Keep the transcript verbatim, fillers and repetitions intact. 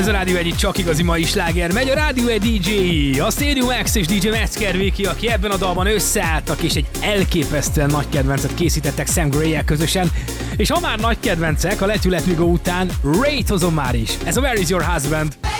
Ez a Rádió egy csak igazi mai sláger. Megy a Rádió egy dé dzsé, a Stadium X és dé dzsé Metzger Viki, aki ebben a dalban összeálltak, és egy elképesztően nagy kedvencet készítettek Sam Gray-jel közösen. És ha már nagy kedvencek, a Let You Let Me Go után Rayt hozom már is. Ez a Where Is Your Husband?